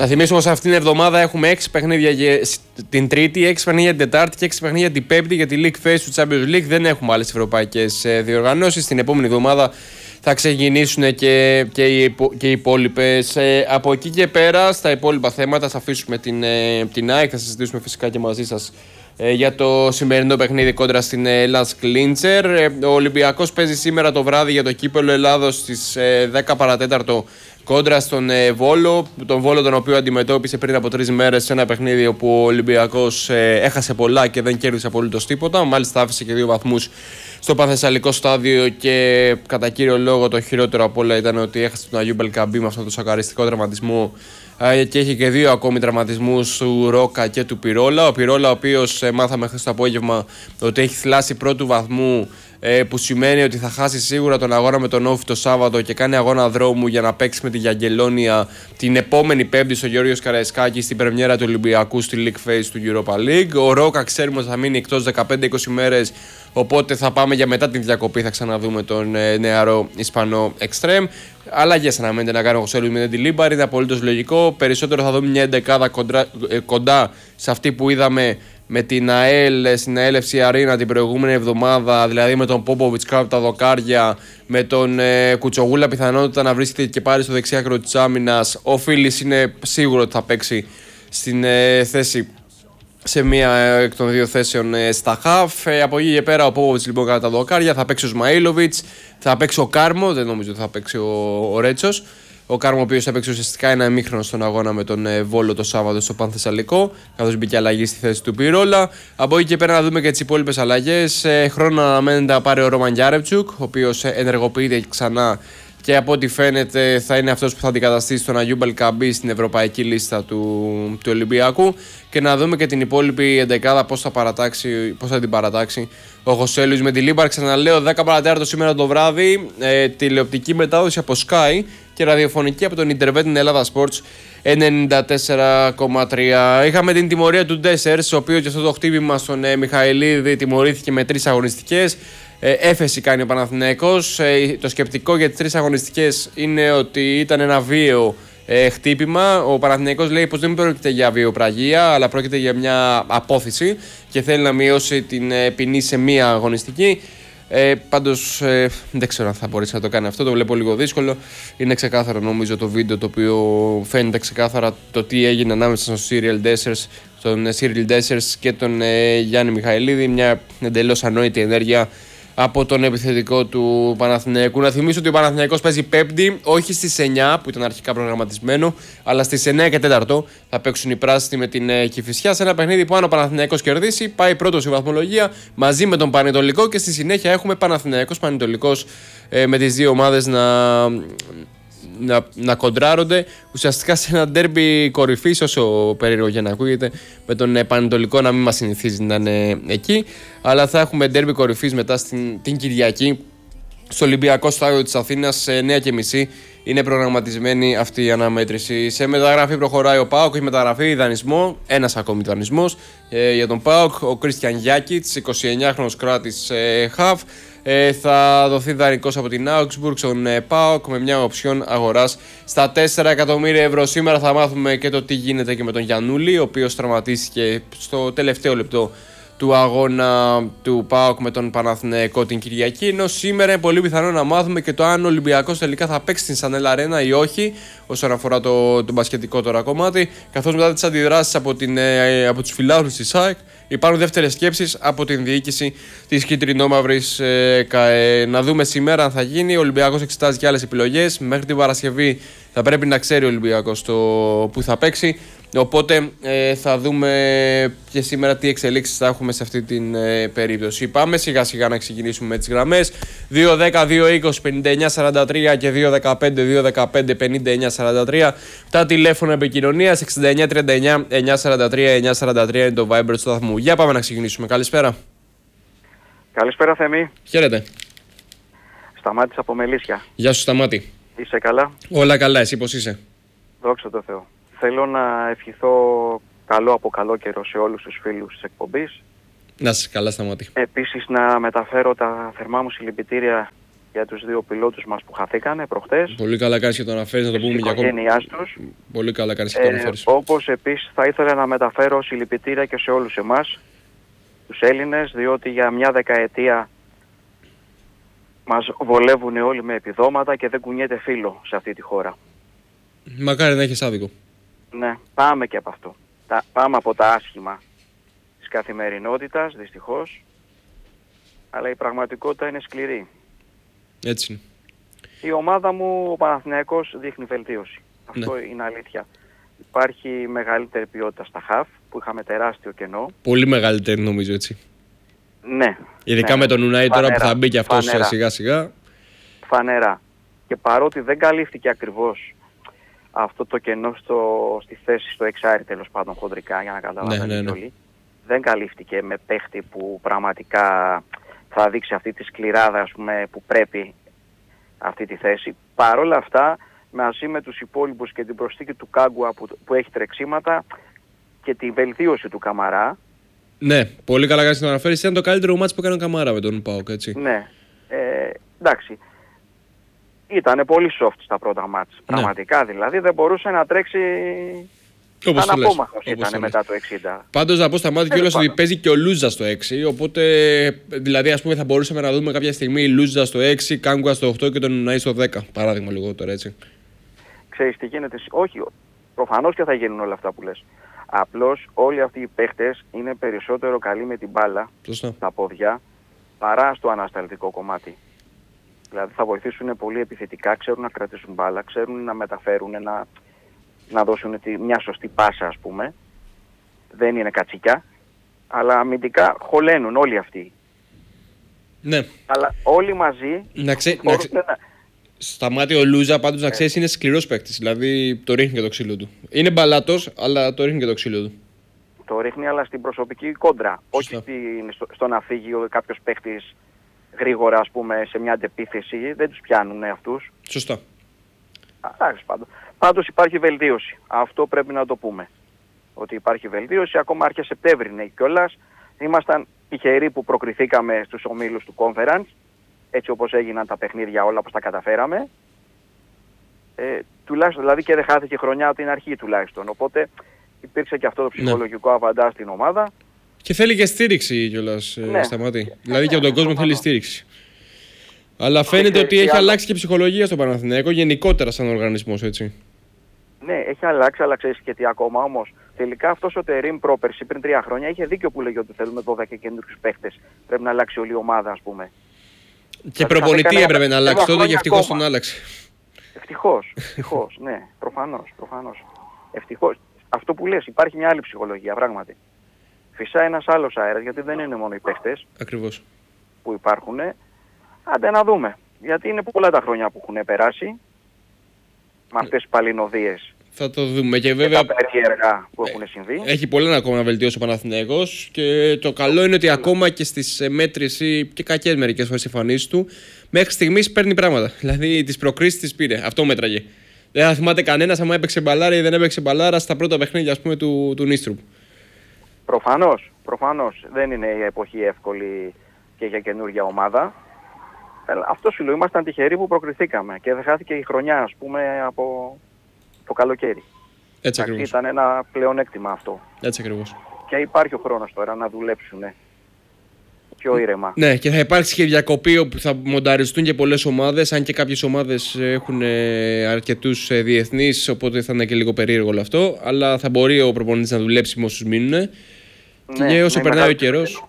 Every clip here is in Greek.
Θα θυμίσω πως αυτήν την εβδομάδα έχουμε 6 παιχνίδια την Τρίτη, 6 παιχνίδια την Τετάρτη και 6 παιχνίδια την Πέμπτη για τη League Phase του Champions League. Δεν έχουμε άλλες ευρωπαϊκές διοργανώσεις. Την επόμενη εβδομάδα θα ξεκινήσουν και οι υπόλοιπες. Από εκεί και πέρα, στα υπόλοιπα θέματα, θα αφήσουμε την ΑΕΚ. Θα συζητήσουμε φυσικά και μαζί σας για το σημερινό παιχνίδι κόντρα στην Ελλάς Κλίντσερ. Ο Ολυμπιακός παίζει σήμερα το βράδυ για το κύπελλο Ελλάδος στις 10 παρατέταρτο κόντρα στον Βόλο. Τον Βόλο τον οποίο αντιμετώπισε πριν από 3 μέρες σε ένα παιχνίδι όπου ο Ολυμπιακός έχασε πολλά και δεν κέρδισε απολύτως τίποτα. Μάλιστα άφησε και 2 βαθμούς στο πανθεσσαλικό στάδιο και κατά κύριο λόγο το χειρότερο απ' όλα ήταν ότι έχασε τον Αγίου Μπελκαμπή με αυτόν τον σοκαριστικό τραυματισμό και έχει και 2 ακόμη τραυματισμούς του Ρόκα και του Πυρόλα. Ο Πυρόλα, ο οποίος μάθαμε χθες το απόγευμα ότι έχει θλάση πρώτου βαθμού, που σημαίνει ότι θα χάσει σίγουρα τον αγώνα με τον Όφη το Σάββατο και κάνει αγώνα δρόμου για να παίξει με τη Γιαγγελόνια την επόμενη Πέμπτη στο Γεώργιος Καραϊσκάκης στην πρεμιέρα του Ολυμπιακού στη League Phase του Europa League. Ο Ρόκα ξέρουμε ότι θα μείνει εκτός 15-20 μέρες, οπότε θα πάμε για μετά την διακοπή. Θα ξαναδούμε τον νεαρό Ισπανό Extreme. Αλλαγές αναμένεται να κάνει ο Χωσέλου με την Λίμπαρ, είναι απολύτως λογικό. Περισσότερο θα δούμε μια εντεκάδα κοντά σε αυτή που είδαμε με την ΑΕΛ στην ΑΕΛ FC Arena την προηγούμενη εβδομάδα, δηλαδή με τον Πόποβιτς κάτω από τα δοκάρια, με τον Κουτσογούλα πιθανότητα να βρίσκεται και πάλι στο δεξιά άκρο της άμυνας. Ο Φίλης είναι σίγουρο ότι θα παίξει στην θέση, σε μία εκ των 2 θέσεων στα χαφ. Από εκεί και πέρα ο Πόποβιτς λοιπόν κατά τα δοκάρια, θα παίξει ο Σμαΐλοβιτς, θα παίξει ο Κάρμο, δεν νομίζω ότι θα παίξει ο Ρέτσος. Ο Κάρμο, ο οποίος θα παίξει ουσιαστικά ένα ημίχρονο στον αγώνα με τον Βόλο το Σάββατο στο Πανθεσσαλικό, καθώς μπήκε αλλαγή στη θέση του Πυρόλα. Από εκεί και πέρα να δούμε και τις υπόλοιπες αλλαγές. Χρόνο αναμένεται να πάρει ο Ρόμαν Γιάρεμτσουκ, ο οποίος ενεργοποιείται ξανά και από ό,τι φαίνεται θα είναι αυτός που θα αντικαταστήσει τον Αγίου Μπελκαμπή στην ευρωπαϊκή λίστα του Ολυμπιακού. Και να δούμε και την υπόλοιπη εντεκάδα πώς θα την παρατάξει ο Χωσέλους με τη Λίμπαρ. Ξαναλέω, 10 παρατέταρτο σήμερα το βράδυ, τηλεοπτική μετάδοση από Sky και ραδιοφωνική από τον Ιντερβέτ Ελλάδα Sports 94,3. Είχαμε την τιμωρία του Ντέσσερς, ο οποίος για αυτό το χτύπημα στον Μιχαηλίδη τιμωρήθηκε με 3 αγωνιστικές. Έφεση κάνει ο Παναθηναϊκός. Το σκεπτικό για τις 3 αγωνιστικές είναι ότι ήταν ένα βίαιο χτύπημα. Ο Παναθηναϊκός λέει πως δεν πρόκειται για βιοπραγία, αλλά πρόκειται για μια απόθεση και θέλει να μειώσει την ποινή σε 1 αγωνιστική. Πάντως δεν ξέρω αν θα μπορέσει να το κάνει αυτό, το βλέπω λίγο δύσκολο. Είναι ξεκάθαρο νομίζω το βίντεο το οποίο φαίνεται ξεκάθαρα το τι έγινε ανάμεσα στον Cyril Dessers και τον Γιάννη Μιχαηλίδη. Μια εντελώς ανόητη ενέργεια από τον επιθετικό του Παναθηναϊκού. Να θυμίσω ότι ο Παναθηναϊκός παίζει Πέμπτη, όχι στις 9 που ήταν αρχικά προγραμματισμένο, αλλά στις 9 και 4 θα παίξουν οι πράσινοι με την Κηφισιά σε ένα παιχνίδι που αν ο Παναθηναϊκός κερδίσει πάει πρώτος η βαθμολογία μαζί με τον Πανετολικό και στη συνέχεια έχουμε Παναθηναϊκός Πανετολικός με τις 2 ομάδες να κοντράρονται ουσιαστικά σε ένα ντέρμπι κορυφής, όσο περίεργο για να ακούγεται, με τον Πανετολικό να μην μας συνηθίζει να είναι εκεί, αλλά θα έχουμε ντέρμπι κορυφής μετά την Κυριακή στο Ολυμπιακό Στάδιο της Αθήνας σε 9:30 είναι προγραμματισμένη αυτή η αναμέτρηση. Σε μεταγραφή προχωράει ο ΠΑΟΚ, έχει μεταγραφή δανεισμό, ένας ακόμη δανεισμός για τον ΠΑΟΚ, ο Κρίστιαν Γιάκιτς, 29χρονος κράτης χαβ. Θα δοθεί δανεικός από την Augsburg στον ΠΑΟΚ με μια οψιόν αγοράς στα 4 εκατομμύρια ευρώ. Σήμερα θα μάθουμε και το τι γίνεται και με τον Γιαννούλη, ο οποίος τραυματίστηκε στο τελευταίο λεπτό του αγώνα του ΠΑΟΚ με τον Παναθηναϊκό την Κυριακή. Ενώ σήμερα είναι πολύ πιθανό να μάθουμε και το αν ο Ολυμπιακός τελικά θα παίξει στην Σανέλ Αρένα ή όχι, όσον αφορά το μπασκετικό τώρα κομμάτι. Καθώς μετά τις αντιδράσεις από τους φιλάθλους της ΑΕΚ, υπάρχουν δεύτερες σκέψεις από την διοίκηση της κίτρινο-μαύρης ΚΑΕ. Να δούμε σήμερα αν θα γίνει. Ο Ολυμπιακός εξετάζει και άλλες επιλογές. Μέχρι την Παρασκευή θα πρέπει να ξέρει ο Ολυμπιακός το που θα παίξει. Οπότε θα δούμε και σήμερα τι εξελίξεις θα έχουμε σε αυτή την περίπτωση. Πάμε σιγά σιγά να ξεκινήσουμε με τις γραμμές 2-10-2-20-59-43 και 2-15-2-15-59-43. Τα τηλέφωνα επικοινωνίας 69-39-943-943 είναι το Viber του σταθμού. Για πάμε να ξεκινήσουμε. Καλησπέρα. Καλησπέρα Θέμη. Χαίρετε. Σταμάτης από Μελίσια. Γεια σου Σταμάτη. Είσαι καλά? Όλα καλά, εσύ πώς είσαι? Δόξα τω Θεώ. Θέλω να ευχηθώ καλό από καλό καιρό σε όλους τους φίλους της εκπομπής. Να είσαι καλά Σταμάτη. Επίσης να μεταφέρω τα θερμά μου συλληπιτήρια για τους δύο πιλότους μας που χαθήκανε προχτές. Πολύ καλά κάνεις και το αναφέρεις, να το πούμε για οικογένειάς τους. Πολύ καλά κάνεις και το αναφέρεις. Όπως επίσης θα ήθελα να μεταφέρω συλληπιτήρια και σε όλους εμάς, τους Έλληνες, διότι για μια δεκαετία μας βολεύουν όλοι με επιδόματα και δεν κουνιέται φύλλο σε αυτή τη χώρα. Μακάρι να έχεις άδικο. Ναι, πάμε και από αυτό. Πάμε από τα άσχημα της καθημερινότητας, δυστυχώς, αλλά η πραγματικότητα είναι σκληρή. Έτσι είναι. Η ομάδα μου, ο Παναθηναϊκός, δείχνει βελτίωση. Αυτό είναι αλήθεια. Υπάρχει μεγαλύτερη ποιότητα στα χαφ, που είχαμε τεράστιο κενό. Πολύ μεγαλύτερη νομίζω, έτσι. Ναι. Ειδικά με τον Ουνάι τώρα που θα μπει και αυτός σιγά σιγά. Φανερά. Και παρότι δεν καλύφθηκε ακριβώς αυτό το κενό στη θέση στο εξάρι, τέλος πάντων χοντρικά, για να καταλάβετε όλοι, δεν καλύφθηκε με παίχτη που πραγματικά θα δείξει αυτή τη σκληράδα, ας πούμε, που πρέπει αυτή τη θέση. Παρόλα αυτά, μαζί με τους υπόλοιπους και την προσθήκη του Κάγκουα που έχει τρεξίματα και τη βελτίωση του Καμαρά. Ναι, πολύ καλά κάνεις να το αναφέρεις. Ήταν το καλύτερο μάτς που έκανε ο Καμαρά με τον ΠΑΟΚ, έτσι. Ναι, εντάξει. Ήταν πολύ soft στα πρώτα μάτς. Πραγματικά δηλαδή δεν μπορούσε να τρέξει. Αναπόμαχος ήταν μετά το 60. Πάντως να πω στα μάτια κιόλας ότι παίζει και ο Λούζα στο 6. Οπότε δηλαδή ας πούμε θα μπορούσαμε να δούμε κάποια στιγμή Λούζα στο 6, Κάγκουα στο 8 και τον Ουνάι στο 10. Παράδειγμα λιγότερο, έτσι. Ξέρεις τι γίνεται? Όχι, προφανώς και θα γίνουν όλα αυτά που λες. Απλώς όλοι αυτοί οι παίχτες είναι περισσότερο καλοί με την μπάλα στα πόδια παρά στο ανασταλτικό κομμάτι. Δηλαδή θα βοηθήσουν πολύ επιθετικά, ξέρουν να κρατήσουν μπάλα, ξέρουν να μεταφέρουν, να δώσουν μια σωστή πάσα, ας πούμε. Δεν είναι κατσικιά, αλλά χωλένουν όλοι αυτοί. Ναι. Αλλά όλοι μαζί... Στα μάτια ο Λούζα πάντως να ξέρεις είναι σκληρός παίκτης, δηλαδή το ρίχνει και το ξύλο του. Είναι μπαλάτος, αλλά το ρίχνει και το ξύλο του. Το ρίχνει, αλλά στην προσωπική κόντρα. Σωστά. Όχι στο να φύγει κάποιος παίκτης γρήγορα, ας πούμε, σε μια αντεπίθεση, δεν τους πιάνουν αυτούς. Σωστά. Πάντως υπάρχει βελτίωση. Αυτό πρέπει να το πούμε. Ότι υπάρχει βελτίωση, ακόμα αρχές Σεπτέμβρη είναι κιόλας. Ήμασταν τυχεροί που προκριθήκαμε στους ομίλους του Conference, έτσι όπως έγιναν τα παιχνίδια όλα, όπως τα καταφέραμε. Τουλάχιστον δηλαδή και δεν χάθηκε χρονιά από την αρχή τουλάχιστον. Οπότε υπήρξε και αυτό το ψυχολογικό αβαντάζ στην ομάδα. Και θέλει και στήριξη κιόλας, Σταμάτη. Δηλαδή και από τον κόσμο θέλει στήριξη. Αλλά φαίνεται ότι έχει αλλάξει και ψυχολογία στο Παναθηναϊκό γενικότερα σαν οργανισμός, έτσι. Ναι, έχει αλλάξει, αλλά ξέρεις και τι ακόμα όμως. Τελικά αυτός ο Τερίμ πρόπερση πριν 3 χρόνια είχε δίκιο που λέγει ότι θέλουμε 12 καινούριους παίχτες. Πρέπει να αλλάξει όλη η ομάδα, ας πούμε. Και προπονητή έπρεπε να αλλάξει τότε και ευτυχώς τον άλλαξε. Ευτυχώς, ναι, προφανώς. Ευτυχώς. Αυτό που λες, υπάρχει μια άλλη ψυχολογία, πράγματι. Φυσάει ένας άλλος αέρας, γιατί δεν είναι μόνο οι παίχτες. Ακριβώς. Που υπάρχουν. Άντε να δούμε. Γιατί είναι πολλά τα χρόνια που έχουν περάσει με αυτές τις παλινοδίες. Θα το δούμε και βέβαια τα περίεργα που έχουν συμβεί. Έχει πολλά ακόμα να βελτιώσει ο Παναθηναϊκός και το καλό είναι ότι ακόμα και στις μέτρηση και κακές μερικές φορές εμφανίσεις του μέχρι στιγμής παίρνει πράγματα. Δηλαδή τις προκρίσεις τις πήρε. Αυτό μέτραγε. Δεν θα θυμάται κανένας άμα έπαιξε μπαλάρα ή δεν έπαιξε μπαλάρα στα πρώτα παιχνίδια, ας πούμε, του Νίστρουπ. Προφανώς. Δεν είναι η εποχή εύκολη και για καινούργια ομάδα. Αυτό σου λέω, ήμασταν τυχεροί που προκριθήκαμε και δεν χάθηκε η χρονιά, ας πούμε, από το καλοκαίρι. Έτσι ακριβώς. Ήταν ένα πλεονέκτημα αυτό. Έτσι ακριβώς. Και υπάρχει ο χρόνος τώρα να δουλέψουν πιο ήρεμα. Ναι, και θα υπάρξει και διακοπή όπου θα μονταριστούν και πολλές ομάδες, αν και κάποιες ομάδες έχουν αρκετούς διεθνείς, οπότε θα είναι και λίγο περίεργο όλο αυτό. Αλλά θα μπορεί ο προπονητής να δουλέψει με όσους μείνουν. Ναι, και όσο περνάει ο καιρός.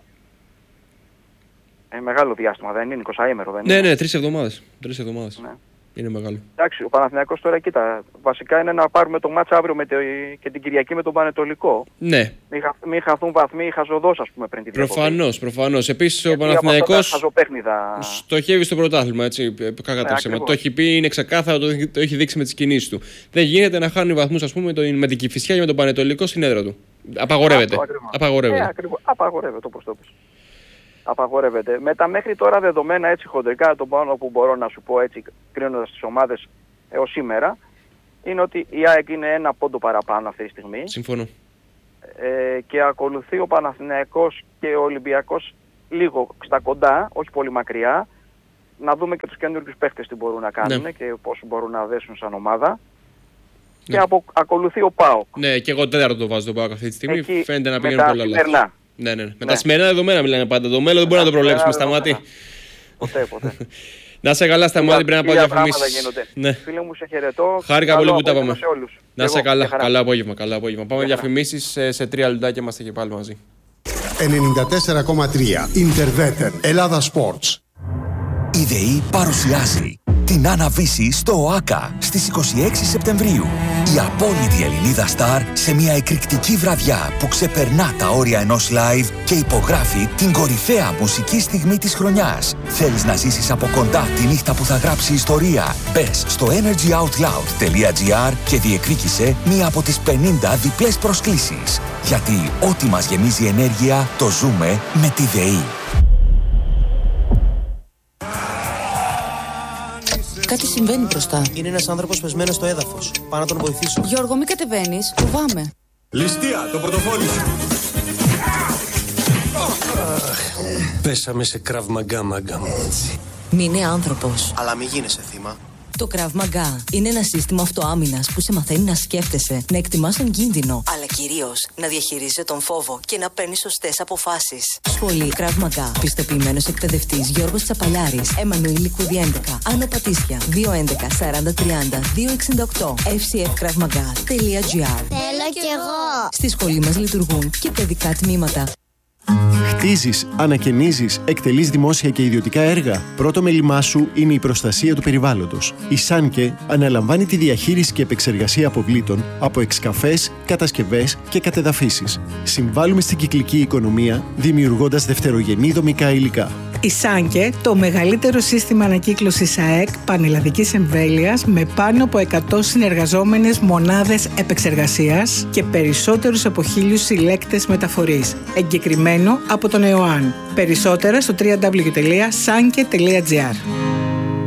Μεγάλο διάστημα, δεν είναι 20ημερο, δεν είναι. Ναι, 3 εβδομάδες. Ναι. Είναι μεγάλο. Εντάξει, ο Παναθηναϊκός τώρα, κοίτα, βασικά είναι να πάρουμε το μάτς αύριο και την Κυριακή με τον Πανετολικό. Ναι. Μην χαθούν βαθμοί χαζοδός, ας πούμε, πριν την διακοπή. Προφανώς. Επίσης ο Παναθηναϊκός θα... στοχεύει στο πρωτάθλημα, έτσι, κακά το ψέμα. Το έχει πει, είναι ξεκάθαρο, το έχει δείξει με τις κινήσεις του. Δεν γίνεται να χάνει βαθμούς, ας πούμε, με την Κηφισιά και με τον Πανετολικό στην έδρα του. Απαγορεύεται. Απαγορεύεται, όπως το πεις. Απαγορεύεται. Με τα μέχρι τώρα δεδομένα, έτσι χοντρικά, το πάνω που μπορώ να σου πω, έτσι κρίνοντας τις ομάδες έως σήμερα, είναι ότι η ΑΕΚ είναι 1 πόντο παραπάνω αυτή τη στιγμή. Συμφωνώ. Και ακολουθεί ο Παναθηναϊκός και ο Ολυμπιακός λίγο στα κοντά, όχι πολύ μακριά, να δούμε και τους καινούργιους παίχτες τι μπορούν να κάνουν και πώς μπορούν να δέσουν σαν ομάδα. Και ακολουθεί ο ΠΑΟΚ. Ναι, και εγώ τέταρτο το βάζω τον ΠΑΟΚ αυτή τη στιγμή. Φαίνεται να πηγαίνει πολύ καλά. Ναι. Με τα σημερινά δεδομένα μιλάνε πάντα. Το μέλλον δεν μπορούμε να το προβλέψουμε, Σταμάτη. Ποτέ. Να σε καλά, Σταμάτη, πρέπει να πάω διαφημίσεις. Ναι. Φίλε μου, σε χαιρετώ. Χάρηκα πολύ που τα πάμε. Να σε καλά, καλό απόγευμα. Πάμε διαφημίσεις, σε 3 λεπτάκια είμαστε και πάλι μαζί. 94,3 Ιντερβέτερ Ελλάδα Sports. Η ΔΕΗ παρουσιάζει την Άννα-Βύση στο ΟΑΚΑ στις 26 Σεπτεμβρίου. Η απόλυτη Ελληνίδα στάρ σε μια εκρηκτική βραδιά που ξεπερνά τα όρια ενός live και υπογράφει την κορυφαία μουσική στιγμή της χρονιάς. Θέλεις να ζήσεις από κοντά τη νύχτα που θα γράψει ιστορία? Μπες στο energyoutloud.gr και διεκδίκησε μία από τις 50 διπλές προσκλήσεις. Γιατί ό,τι μας γεμίζει ενέργεια το ζούμε με τη ΔΕΗ. Κάτι συμβαίνει μπροστά. Είναι ένας άνθρωπος πεσμένος στο έδαφος. Πάω να τον βοηθήσω. Γιώργο, μην κατεβαίνεις. Φοβάμαι. Ληστεία, το πορτοφόλι σου. Πέσαμε σε Krav Maga, μάγκα μου. Μην είναι άνθρωπος. Αλλά μην γίνεσαι θύμα. Το Krav Maga είναι ένα σύστημα αυτοάμυνας που σε μαθαίνει να σκέφτεσαι, να εκτιμάς τον κίνδυνο, αλλά κυρίως να διαχειρίζεσαι τον φόβο και να παίρνεις σωστές αποφάσεις. Σχολή Krav Maga. Πιστοποιημένος εκπαιδευτής Γιώργος Τσαπαλιάρης, Εμμανουήλ Λικούδη 11, Άνω Πατήσια, 211 40 30 268, fcfkravmaga.gr. Θέλω κι εγώ. Στη σχολή μας λειτουργούν και παιδικά τμήματα. Χτίζεις, ανακαινίζεις, εκτελείς δημόσια και ιδιωτικά έργα. Πρώτο μέλημά σου είναι η προστασία του περιβάλλοντος. Η Σάνκε αναλαμβάνει τη διαχείριση και επεξεργασία αποβλήτων από εξκαφές, κατασκευές και κατεδαφίσεις. Συμβάλλουμε στην κυκλική οικονομία, δημιουργώντας δευτερογενή δομικά υλικά. Η Σάνκε, το μεγαλύτερο σύστημα ανακύκλωσης ΑΕΚ πανελλαδικής εμβέλειας με πάνω από 100 συνεργαζόμενες μονάδες επεξεργασίας και περισσότερους από 1.000 συλλέκτες μεταφορής. Εγκεκριμένο από τον ΕΟΑΝ. Περισσότερα στο www.sanke.gr.